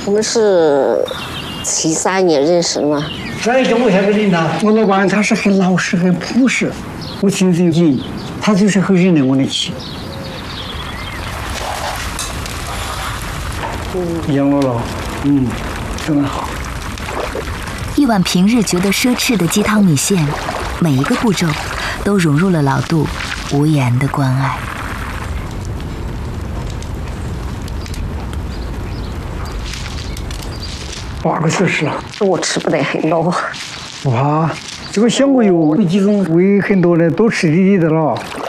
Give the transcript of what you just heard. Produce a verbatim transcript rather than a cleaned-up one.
我们是七三年认识的嘛。 这就我晓得领导，我老板他是很老实、很朴实，我听着有劲，他就是很认得我的气。嗯，养我了，嗯，真的好。 一碗平日觉得奢侈的鸡汤米线，每一个步骤都融入了老杜无言的关爱。 八个小时了， 我吃不得很多。 哇，这个香菇油，这几种喂很多人多吃滴滴的了。